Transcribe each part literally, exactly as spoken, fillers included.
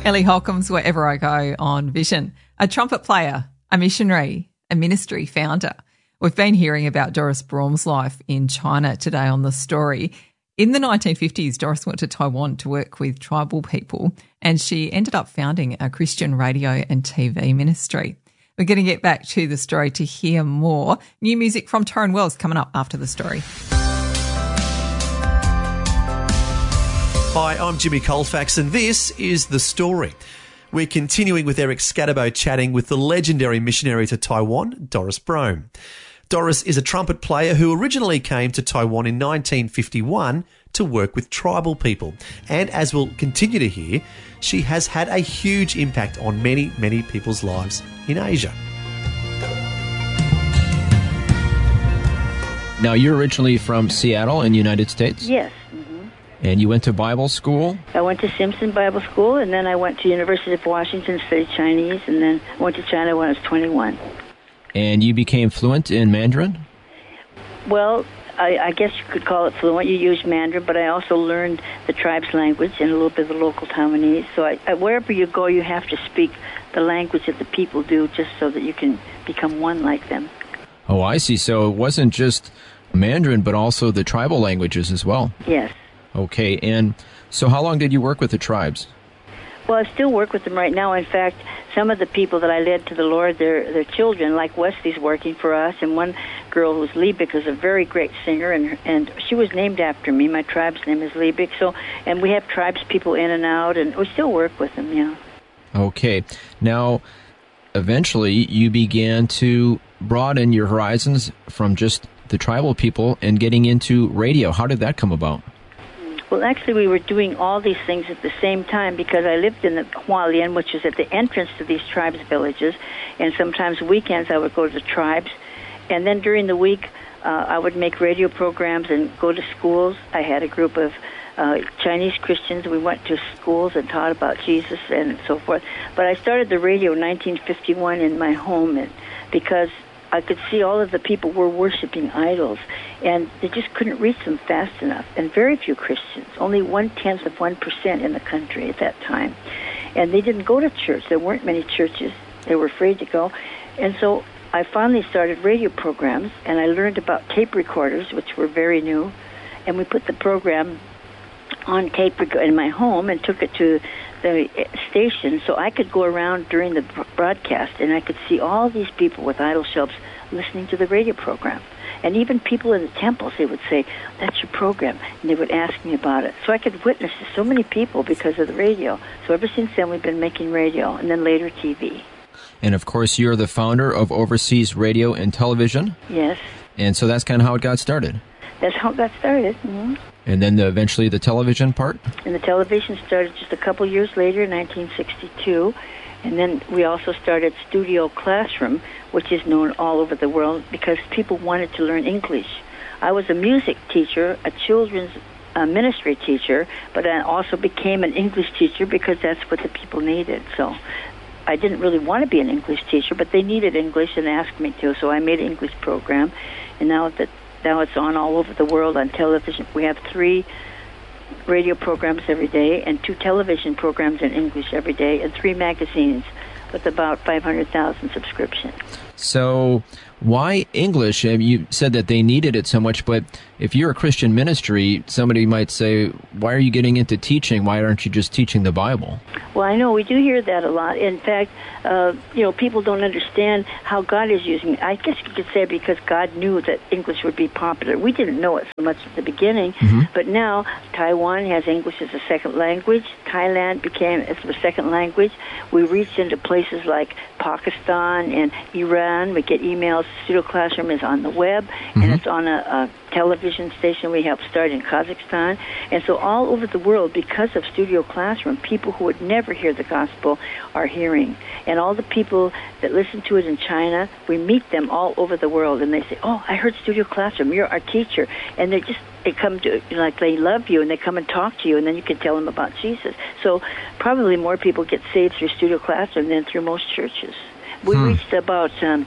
Ellie Holcomb's Wherever I Go on Vision. A trumpet player, a missionary, a ministry founder. We've been hearing about Doris Braume's life in China today on The Story. In the nineteen fifties, Doris went to Taiwan to work with tribal people, and she ended up founding a Christian radio and T V ministry. We're going to get back to the story to hear more. New music from Torrin Wells coming up after the story. Hi, I'm Jimmy Colfax, and this is The Story. We're continuing with Eric Scatterbo chatting with the legendary missionary to Taiwan, Doris Braume. Doris is a trumpet player who originally came to Taiwan in nineteen fifty-one to work with tribal people. And as we'll continue to hear, she has had a huge impact on many, many people's lives in Asia. Now, you're originally from Seattle in the United States? Yes. And you went to Bible school? I went to Simpson Bible School, and then I went to University of Washington, studied Chinese, and then went to China when I was twenty-one. And you became fluent in Mandarin? Well, I, I guess you could call it fluent. You use Mandarin, but I also learned the tribe's language and a little bit of the local Taiwanese. So I, I, wherever you go, you have to speak the language that the people do just so that you can become one like them. Oh, I see. So it wasn't just Mandarin, but also the tribal languages as well? Yes. Okay, and so how long did you work with the tribes? Well, I still work with them right now. In fact, some of the people that I led to the Lord, their their children, like Wesley's working for us, and one girl who's Liebig is a very great singer, and and she was named after me. My tribe's name is Liebig, so, and we have tribes people in and out, and we still work with them, yeah. Okay. Now, eventually, you began to broaden your horizons from just the tribal people and getting into radio. How did that come about? Well, actually, we were doing all these things at the same time because I lived in the Hualien, which is at the entrance to these tribes' villages, and sometimes weekends I would go to the tribes. And then during the week, uh, I would make radio programs and go to schools. I had a group of uh, Chinese Christians. We went to schools and taught about Jesus and so forth. But I started the radio in nineteen fifty-one in my home and because I could see all of the people were worshiping idols, and they just couldn't reach them fast enough. And very few Christians, only one-tenth of one percent in the country at that time. And they didn't go to church. There weren't many churches. They were afraid to go. And so I finally started radio programs, and I learned about tape recorders, which were very new. And we put the program on tape in my home and took it to the station so I could go around during the broadcast and I could see all these people with idol shelves listening to the radio program. And even people in the temples, they would say, "That's your program," and they would ask me about it. So I could witness to so many people because of the radio. So ever since then, we've been making radio, and then later T V. And of course, you're the founder of Overseas Radio and Television? Yes. And so that's kind of how it got started? That's how it got started. Mm-hmm. And then the, eventually the television part? And the television started just a couple years later, in nineteen sixty-two. And then we also started Studio Classroom, which is known all over the world because people wanted to learn English. I was a music teacher, a children's uh, ministry teacher, but I also became an English teacher because that's what the people needed. So I didn't really want to be an English teacher, but they needed English and asked me to, so I made an English program. And now that now it's on all over the world on television. We have three radio programs every day and two television programs in English every day and three magazines with about five hundred thousand subscriptions. So why English? You said that they needed it so much, but if you're a Christian ministry, somebody might say, why are you getting into teaching? Why aren't you just teaching the Bible? Well, I know we do hear that a lot. In fact, uh, you know, people don't understand how God is using it. I guess you could say because God knew that English would be popular. We didn't know it so much at the beginning, mm-hmm. but now Taiwan has English as a second language. Thailand became as a second language. We reached into places like Pakistan and Iran. We get emails. Studio Classroom is on the web, mm-hmm. and it's on a, a television station we helped start in Kazakhstan. And so all over the world, because of Studio Classroom, people who would never hear the gospel are hearing. And all the people that listen to it in China, we meet them all over the world, and they say, oh, I heard Studio Classroom, you're our teacher. And they just, they come to, like, they love you, and they come and talk to you, and then you can tell them about Jesus. So probably more people get saved through Studio Classroom than through most churches. We hmm. reached about um,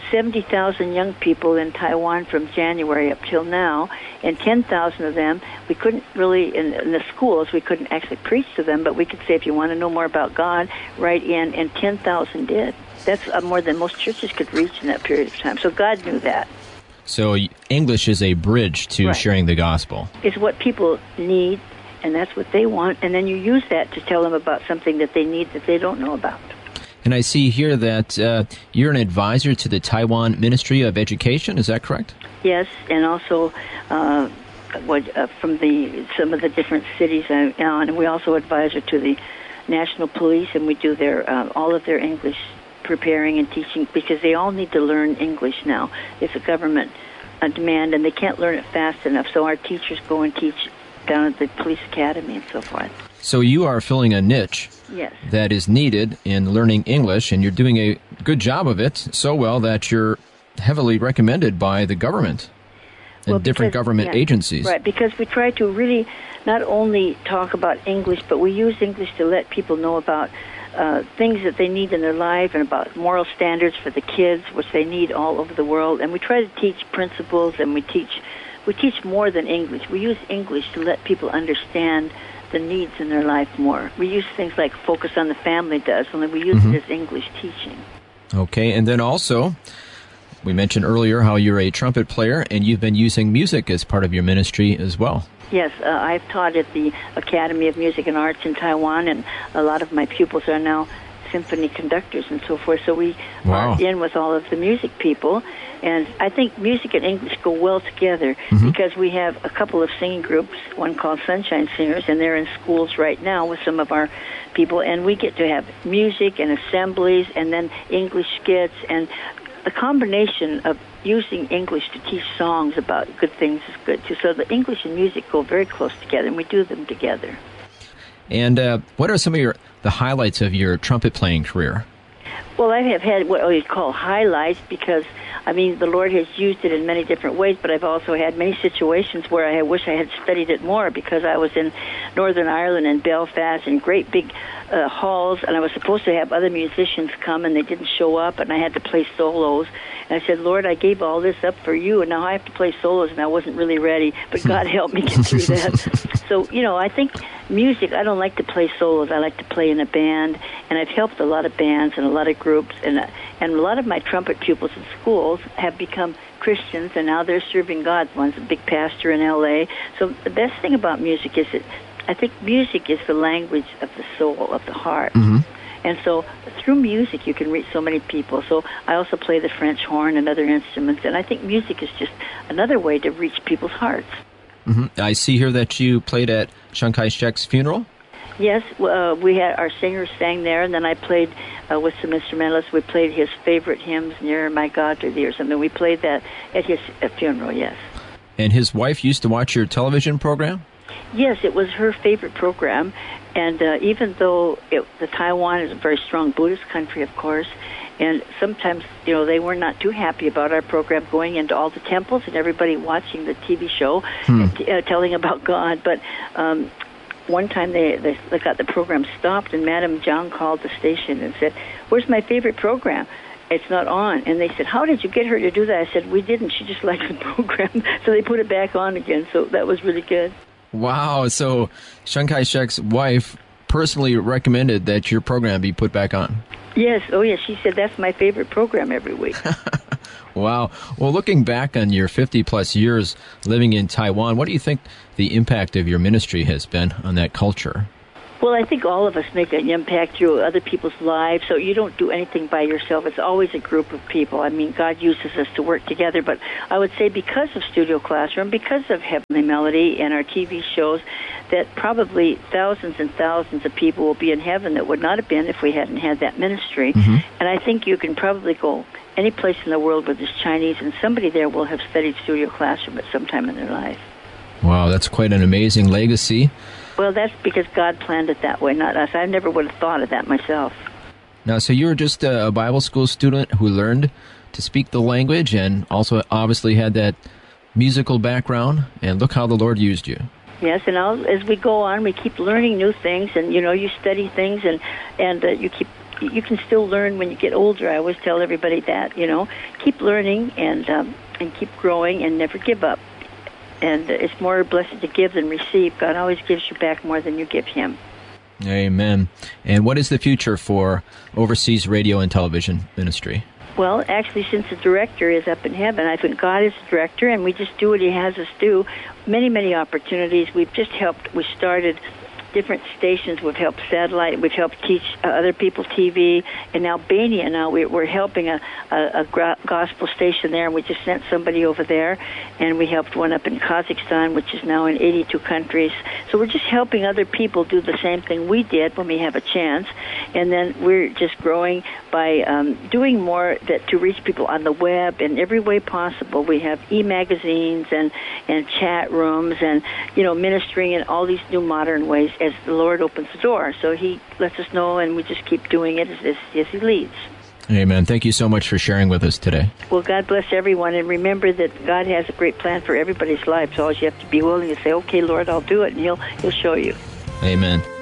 seventy thousand young people in Taiwan from January up till now, and ten thousand of them, we couldn't really, in, in the schools, we couldn't actually preach to them, but we could say, if you want to know more about God, write in, and ten thousand did. That's uh, more than most churches could reach in that period of time. So God knew that. So English is a bridge to right. sharing the gospel. It's what people need, and that's what they want, and then you use that to tell them about something that they need that they don't know about. And I see here that uh, you're an advisor to the Taiwan Ministry of Education. Is that correct? Yes, and also uh, what, uh, from the some of the different cities I'm on, and we also advisor to the National Police, and we do their uh, all of their English preparing and teaching, because they all need to learn English now. It's a government uh, demand, and they can't learn it fast enough. So our teachers go and teach down at the police academy and so forth. So you are filling a niche yes. that is needed in learning English, and you're doing a good job of it, so well that you're heavily recommended by the government and well, different because, government yeah, agencies. Right, because we try to really not only talk about English, but we use English to let people know about uh, things that they need in their life and about moral standards for the kids, which they need all over the world. And we try to teach principles, and we teach we teach more than English. We use English to let people understand the needs in their life more. We use things like Focus on the Family does, only we use mm-hmm. it as English teaching. Okay, and then also, we mentioned earlier how you're a trumpet player, and you've been using music as part of your ministry as well. Yes, uh, I've taught at the Academy of Music and Arts in Taiwan, and a lot of my pupils are now symphony conductors and so forth. So we wow. are in with all of the music people, and I think music and English go well together mm-hmm. because we have a couple of singing groups, one called Sunshine Singers, and they're in schools right now with some of our people, and we get to have music and assemblies and then English skits, and the combination of using English to teach songs about good things is good too. So the English and music go very close together, and we do them together. And uh, what are some of your the highlights of your trumpet playing career? Well, I have had what we call highlights because, I mean, the Lord has used it in many different ways, but I've also had many situations where I wish I had studied it more, because I was in Northern Ireland and Belfast in great big uh, halls, and I was supposed to have other musicians come, and they didn't show up, and I had to play solos. And I said, Lord, I gave all this up for you, and now I have to play solos, and I wasn't really ready, but God helped me get through that. So, you know, I think music, I don't like to play solos. I like to play in a band, and I've helped a lot of bands and a lot of groups, and uh, and a lot of my trumpet pupils in schools have become Christians, and now they're serving God. One's a big pastor in L A. So the best thing about music is that I think music is the language of the soul, of the heart. Mm-hmm. And so through music you can reach so many people. So I also play the French horn and other instruments, and I think music is just another way to reach people's hearts. Mm-hmm. I see here that you played at Chiang Kai-shek's funeral. Yes, uh, we had our singers sang there, and then I played uh, with some instrumentalists. We played his favorite hymns, Near My God to Thee or something. We played that at his uh, funeral, yes. And his wife used to watch your television program? Yes, it was her favorite program, and uh, even though it, the Taiwan is a very strong Buddhist country, of course, and sometimes, you know, they were not too happy about our program going into all the temples and everybody watching the T V show hmm. and t- uh, telling about God, but um, one time they, they they got the program stopped, and Madam Zhang called the station and said, "Where's my favorite program? It's not on." And they said, "How did you get her to do that?" I said, "We didn't. She just liked the program." So they put it back on again. So that was really good. Wow. So Chiang Kai-shek's wife personally recommended that your program be put back on. Yes. Oh, yes. She said that's my favorite program every week. Wow. Well, looking back on your fifty-plus years living in Taiwan, what do you think the impact of your ministry has been on that culture? Well, I think all of us make an impact through other people's lives, so you don't do anything by yourself. It's always a group of people. I mean, God uses us to work together, but I would say because of Studio Classroom, because of Heavenly Melody and our T V shows, that probably thousands and thousands of people will be in heaven that would not have been if we hadn't had that ministry. Mm-hmm. And I think you can probably go any place in the world where there's Chinese, and somebody there will have studied Studio Classroom at some time in their life. Wow, that's quite an amazing legacy. Well, that's because God planned it that way, not us. I never would have thought of that myself. Now, so you were just a Bible school student who learned to speak the language and also obviously had that musical background, and look how the Lord used you. Yes, and I'll, as we go on, we keep learning new things, and, you know, you study things, and, and uh, you keep you can still learn when you get older. I always tell everybody that, you know, keep learning and um, and keep growing and never give up. And it's more blessed to give than receive. God always gives you back more than you give him. Amen. And what is the future for Overseas Radio and Television Ministry? Well, actually, since the director is up in heaven, I think God is the director, and we just do what he has us do. Many, many opportunities. We've just helped. We started different stations. We've helped satellite. We've helped teach uh, other people T V. In Albania now, we, we're helping a, a, a gospel station there, and we just sent somebody over there. And we helped one up in Kazakhstan, which is now in eighty-two countries. So we're just helping other people do the same thing we did when we have a chance. And then we're just growing by um, doing more that to reach people on the web in every way possible. We have e-magazines and, and chat rooms and, you know, ministering in all these new modern ways as the Lord opens the door. So he lets us know, and we just keep doing it as, as, as he leads. Amen. Thank you so much for sharing with us today. Well, God bless everyone, and remember that God has a great plan for everybody's life. So all you have to be willing to say, okay, Lord, I'll do it, and he'll, he'll show you. Amen.